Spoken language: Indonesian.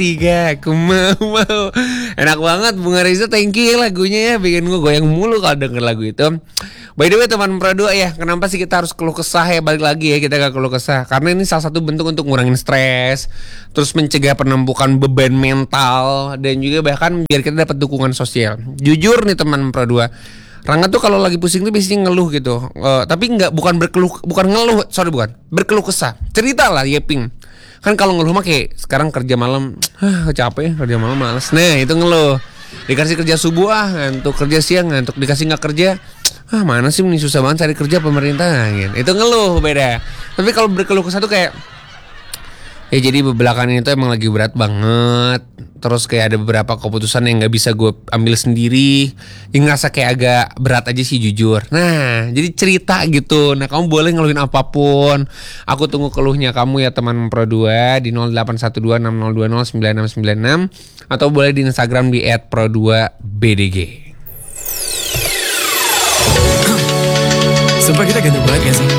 Tiga, aku mau. Enak banget Bunga Reza, thank you ya lagunya ya, bikin gue goyang mulu kalau denger lagu itu. By the way teman Pro 2 ya, kenapa sih kita harus keluh kesah ya, balik lagi ya kita gak keluh kesah. Karena ini salah satu bentuk untuk ngurangin stres, terus mencegah penumpukan beban mental, dan juga bahkan biar kita dapat dukungan sosial. Jujur nih teman Pro 2, Rangga tuh kalau lagi pusing tuh biasanya ngeluh gitu, tapi bukan berkeluh kesah, cerita lah Yeping. Kan kalau ngeluh mah kayak sekarang kerja malam, capek kerja malam males. Nah itu ngeluh. Dikasih kerja subuh ngantuk, kerja siang ngantuk, dikasih nggak kerja, mana sih ini susah banget cari kerja pemerintah gitu. Itu ngeluh beda. Tapi kalau berkeluh kesah tuh kayak ya jadi belakangan itu emang lagi berat banget. Terus kayak ada beberapa keputusan yang gak bisa gue ambil sendiri, yang ngerasa kayak agak berat aja sih jujur. Nah jadi cerita gitu. Nah kamu boleh ngeluhin apapun. Aku tunggu keluhnya kamu ya teman Pro 2 di 081260209696, atau boleh di Instagram di @pro2bdg. Sumpah kita ganteng banget gak sih?